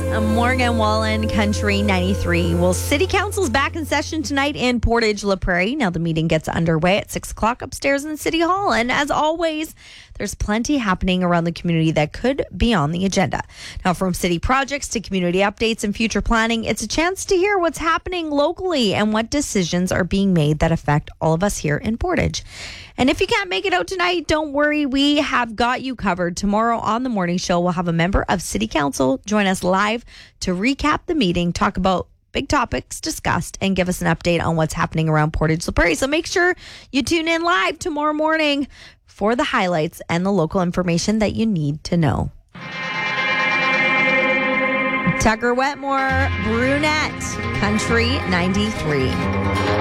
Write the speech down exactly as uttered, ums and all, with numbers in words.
Morgan Wallen, Country ninety-three. Well, City Council's back in session tonight in Portage La Prairie. Now the meeting gets underway at six o'clock upstairs in City Hall. And as always, there's plenty happening around the community that could be on the agenda. Now, from city projects to community updates and future planning, it's a chance to hear what's happening locally and what decisions are being made that affect all of us here in Portage. And if you can't make it out tonight, don't worry. We have got you covered. Tomorrow on the morning show, we'll have a member of City Council join us live to recap the meeting, talk about big topics discussed, and give us an update on what's happening around Portage La Prairie. So make sure you tune in live tomorrow morning for the highlights and the local information that you need to know. Tucker Wetmore, Brunette, Country ninety-three.